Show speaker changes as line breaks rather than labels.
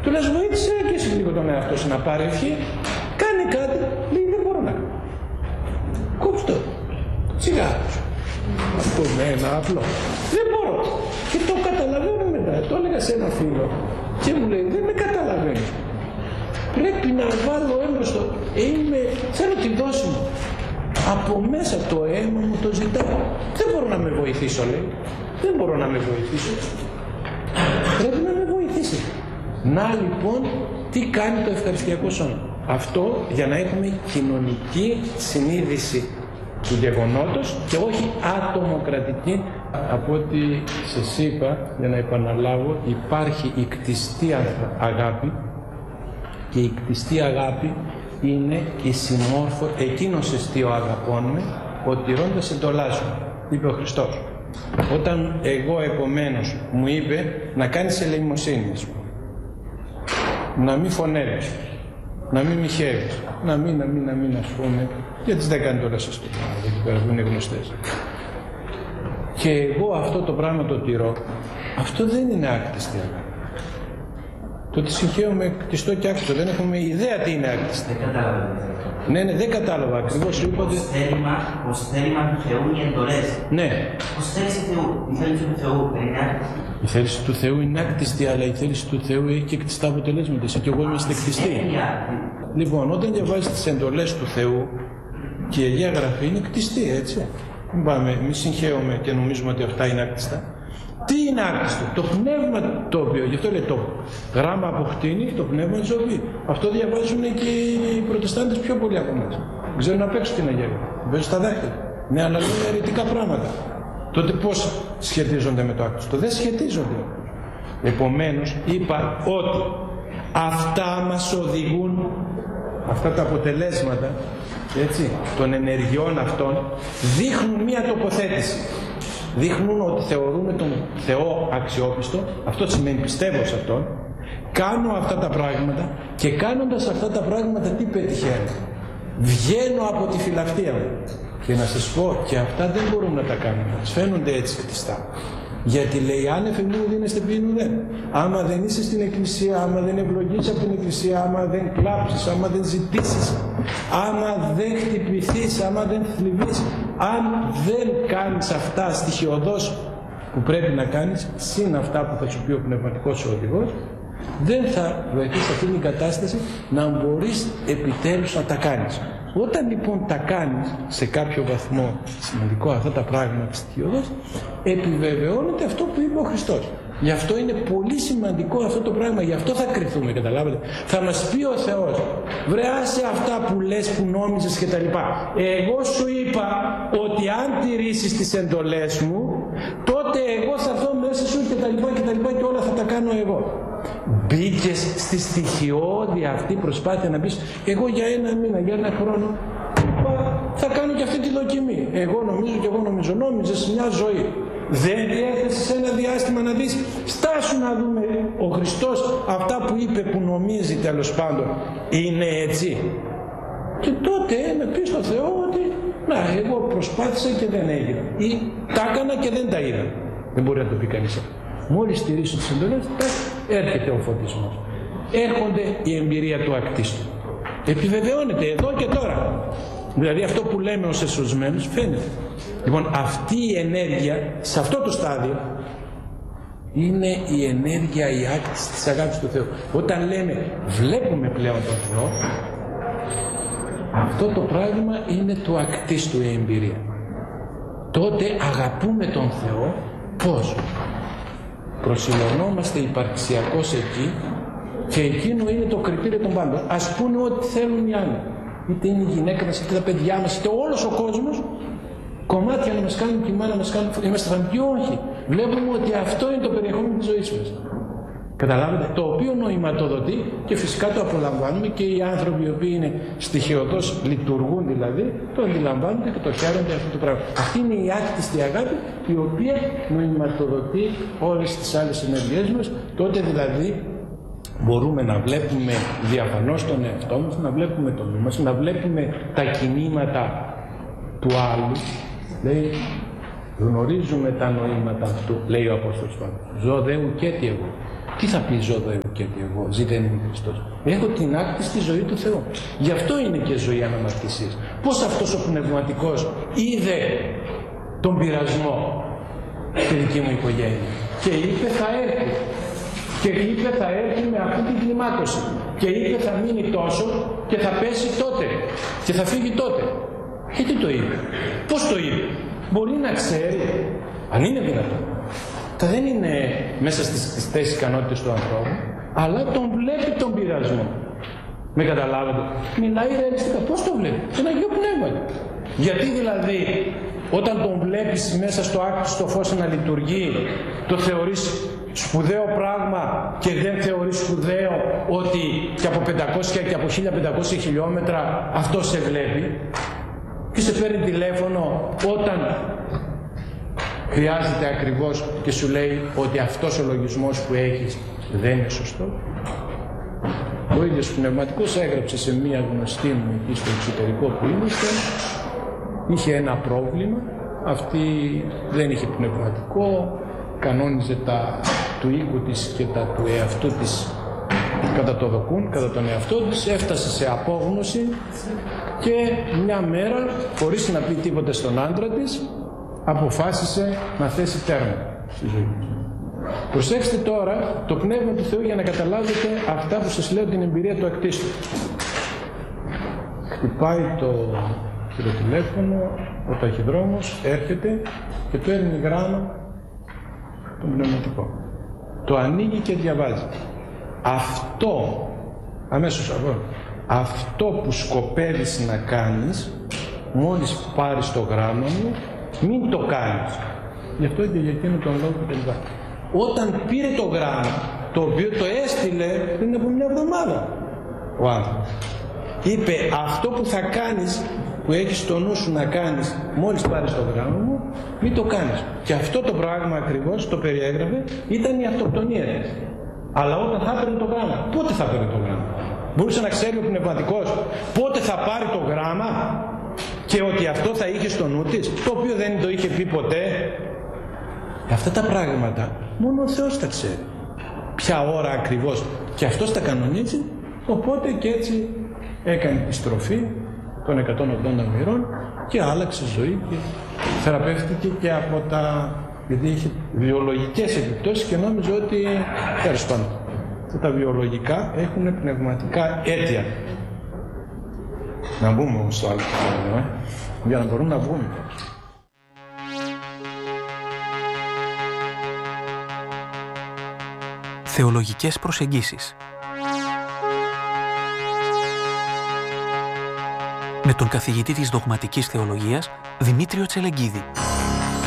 Του λες βοήθησε και εσύ λίγο τον εαυτό σου να πάρει ευχή. Κάνε κάτι, λέει δεν μπορώ να κάνω. Κόψτε το. Τσιγάρος. Ας πούμε ένα απλό. Δεν μπορώ. Και το καταλαβαίνω μετά. Το έλεγα σε ένα φίλο και μου λέει δεν με καταλαβαίνει. Πρέπει να βάλω έμπροστο. Θέλω τη δόση μου. Από μέσα το αίμα μου το ζητάω. Δεν μπορώ να με βοηθήσω, λέει. Δεν μπορώ να με βοηθήσω. Πρέπει να με βοηθήσει. Να λοιπόν, τι κάνει το ευχαριστιακό σώμα. Αυτό για να έχουμε κοινωνική συνείδηση του γεγονότος και όχι ατομοκρατική. Από ό,τι σας είπα, για να επαναλάβω, υπάρχει η κτιστή αγάπη και η κτιστή αγάπη είναι η εκείνος εστίο αγαπώνουμε, ο τηρώντας εντολάς μου, είπε ο Χριστός. Όταν εγώ επομένως μου είπε να κάνεις ελεημοσύνη, να μην φωνεύεις, να μην μοιχεύεις, να μην ας πούμε, γιατί δεν κάνει τώρα σας το πράγμα, εκεί πέρα που είναι γνωστές. Και εγώ αυτό το πράγμα το τηρώ, αυτό δεν είναι άκτιστη αγάπη. Το ότι συγχαίουμε κτιστό και άκτιστο, δεν έχουμε ιδέα τι είναι άκτιστη.
Δεν κατάλαβα.
Ναι, δεν κατάλαβα ακριβώς. Σου είπα ότι...
Ως θέλημα του Θεού οι εντολές.
Ναι.
Ως θέληση του Θεού. Η θέληση του Θεού είναι άκτιστη.
Η θέληση του Θεού είναι άκτιστη, αλλά η θέληση του Θεού έχει και κτιστά αποτελέσματα. Εσύ και εγώ είμαστε κτιστοί. Λοιπόν, όταν διαβάζεις τις εντολές του Θεού και η Αγία Γραφή είναι κτιστή, έτσι. Μην συγχαίουμε και νομίζουμε ότι αυτά είναι άκτιστα. Τι είναι άκτιστο? Το πνεύμα το οποίο, γι' αυτό λέει το γράμμα αποκτήνει, το πνεύμα ζωή. Αυτό διαβάζουν και οι προτεστάντες πιο πολύ από εμάς. Ξέρουν να παίξουν την Αγία Γραφή. Παίζουν στα δάχτυλα. Ναι, αλλά είναι αιρετικά πράγματα. Τότε πώς σχετίζονται με το άκτιστο? Δεν σχετίζονται. Επομένως, είπα ότι αυτά μας οδηγούν, αυτά τα αποτελέσματα, έτσι, των ενεργειών αυτών, δείχνουν μία τοποθέτηση. Δείχνουν ότι θεωρούμε τον Θεό αξιόπιστο, αυτό σημαίνει πιστεύω σε Αυτόν, κάνω αυτά τα πράγματα και κάνοντας αυτά τα πράγματα τι πετυχαίνω? Βγαίνω από τη φιλαυτία μου. Και να σας πω, και αυτά δεν μπορούμε να τα κάνουμε, μας φαίνονται έτσι κτιστά. Γιατί λέει, αν εφημούν δίνεστε ποιήν ουδέν. Άμα δεν είσαι στην εκκλησία, άμα δεν ευλογείς από την εκκλησία, άμα δεν κλάψεις, άμα δεν ζητήσεις, άμα δεν χτυπηθείς, άμα δεν θλιβείς, αν δεν κάνεις αυτά στοιχειωδώς που πρέπει να κάνεις, συν αυτά που θα σου πει ο πνευματικός σου οδηγός, δεν θα βρεθείς σε αυτήν την κατάσταση να μπορείς επιτέλους να τα κάνεις. Όταν λοιπόν τα κάνεις σε κάποιο βαθμό σημαντικό αυτά τα πράγματα στοιχειώδως, επιβεβαιώνεται αυτό που είπε ο Χριστός. Γι' αυτό είναι πολύ σημαντικό αυτό το πράγμα, γι' αυτό θα κριθούμε, καταλάβετε. Θα μας πει ο Θεός, βρε άσε αυτά που λες, που νόμιζες και τα λοιπά. Εγώ σου είπα ότι αν τηρήσεις τις εντολές μου, τότε εγώ θα έρθω μέσα σου και τα λοιπά και όλα θα τα κάνω εγώ. Μπήκες στη στοιχειώδη αυτή προσπάθεια να πεις, εγώ για ένα μήνα, για ένα χρόνο, θα κάνω και αυτή τη δοκιμή. Εγώ νομίζω και εγώ νομίζω, νόμιζες μια ζωή. Δεν διέθεσες ένα διάστημα να δεις, στάσου να δούμε ο Χριστός αυτά που είπε, που νομίζει τέλος πάντων, είναι έτσι? Και τότε να πεις στο Θεό ότι να, εγώ προσπάθησα και δεν έγινε, ή τα έκανα και δεν τα είδα. Δεν μπορεί να το πει κανείς. Μόλις στηρίσω τις εντολές, έρχεται ο φωτισμός. Έρχονται η εμπειρία του ακτίστου. Επιβεβαιώνεται εδώ και τώρα. Δηλαδή αυτό που λέμε ως εσωσμένους φαίνεται. Λοιπόν, αυτή η ενέργεια, σε αυτό το στάδιο, είναι η ενέργεια, η άκτηση της αγάπης του Θεού. Όταν λέμε βλέπουμε πλέον τον Θεό, αυτό το πράγμα είναι του ακτίστου η εμπειρία. Τότε αγαπούμε τον Θεό πώς? Προσιλωνόμαστε υπαρξιακώς εκεί και εκείνο είναι το κριτήριο των πάντων. Ας πούνε ό,τι θέλουν οι άλλοι. Είτε είναι η γυναίκα μας, είτε τα παιδιά μας, είτε όλος ο κόσμος. Κομμάτια να μας κάνουν και η μάνα μας κάνουν. Είμαστε φανικοί, όχι. Βλέπουμε ότι αυτό είναι το περιεχόμενο της ζωής μας. Καταλάβετε, το οποίο νοηματοδοτεί και φυσικά το απολαμβάνουμε και οι άνθρωποι οι οποίοι είναι στοιχειωτός, λειτουργούν δηλαδή, το αντιλαμβάνονται και το χαίρονται αυτό το πράγμα. Αυτή είναι η άκτιστη αγάπη η οποία νοηματοδοτεί όλες τις άλλες ενέργειές μας. Τότε δηλαδή μπορούμε να βλέπουμε διαφανώς τον εαυτό μας, να βλέπουμε τον νου μας, να βλέπουμε τα κινήματα του άλλου. Λέει, γνωρίζουμε τα νοήματα αυτού, λέει ο Απόστολος Παύλος. Ζω δε ουκέτι εγώ. Τι θα πει ζω και ότι εγώ ζητέν είμαι Χριστός. Έχω την άκτιστη ζωή του Θεού. Γι' αυτό είναι και ζωή αναμαρτησίας. Πώς αυτός ο πνευματικός είδε τον πειρασμό στη δική μου οικογένεια και είπε θα έρθει. Και είπε θα έρθει με αυτή την κλιμάκωση. Και είπε θα μείνει τόσο και θα πέσει τότε. Και θα φύγει τότε. Γιατί το είπε. Πώς το είπε. Μπορεί να ξέρει. Αν είναι δυνατόν. Θα δεν είναι μέσα στις θέσεις ικανότητες του ανθρώπου. Αλλά τον βλέπει τον πειρασμό. Με καταλάβετε. Μιλάει ρεαλιστικά. Πώς το βλέπει. Ένα Αγίο Πνεύμα. Γιατί δηλαδή όταν τον βλέπεις μέσα στο άκτιστο φως να λειτουργεί, το θεωρείς σπουδαίο πράγμα και δεν θεωρείς σπουδαίο ότι και από 500 και από 1500 χιλιόμετρα αυτό σε βλέπει και σε παίρνει τηλέφωνο όταν χρειάζεται ακριβώς και σου λέει ότι αυτός ο λογισμός που έχεις δεν είναι σωστό. Ο ίδιος πνευματικός έγραψε σε μία γνωστή μου εκεί στο εξωτερικό που είμαστε, είχε ένα πρόβλημα, αυτή δεν είχε πνευματικό, κανόνιζε τα του οίκου της και τα του εαυτού της κατά το δοκούν, κατά τον εαυτό της, έφτασε σε απόγνωση και μια μέρα, χωρίς να πει τίποτα στον άντρα της, αποφάσισε να θέσει τέρμα στη ζωή της. Προσέξτε τώρα το Πνεύμα του Θεού για να καταλάβετε αυτά που σας λέω την εμπειρία του ακτίστου. Χτυπάει το χειροτηλέφωνο, ο ταχυδρόμος έρχεται και του έρνει γράμμα τον πνευματικό. Το ανοίγει και διαβάζει. Αυτό, αμέσως αυτό που σκοπεύεις να κάνεις, μόλις πάρεις το γράμμα μου, μην το κάνεις. Γι' αυτό και για εκείνο τον λόγο κλπ. Όταν πήρε το γράμμα, το οποίο το έστειλε πριν από μια εβδομάδα ο άνθρωπος, είπε αυτό που θα κάνεις, που έχεις στο νου σου να κάνεις μόλις πάρεις το γράμμα μου, μην το κάνεις. Και αυτό το πράγμα ακριβώς το περιέγραφε, ήταν η αυτοκτονία της. Αλλά όταν θα έπαιρνε το γράμμα, πότε θα έπαιρνε το γράμμα. Μπορούσε να ξέρει ο πνευματικός πότε θα πάρει το γράμμα και ότι αυτό θα είχε στο νου της, το οποίο δεν το είχε πει ποτέ. Αυτά τα πράγματα μόνο ο Θεός τα ξέρει. Ποια ώρα ακριβώς. Και αυτός τα κανονίζει, οπότε και έτσι έκανε τη στροφή των 180 μοιρών και άλλαξε ζωή και θεραπεύτηκε και από τα... γιατί είχε βιολογικές επιπτώσεις και νόμιζε ότι τέλος πάντων τα βιολογικά έχουν πνευματικά αίτια. Να μπούμε όμως στο άλλο κεφάλαιο, για να μπορούμε να βγούμε.
Θεολογικές προσεγγίσεις. Με τον καθηγητή της δογματικής θεολογίας Δημήτριο Τσελεγκίδη.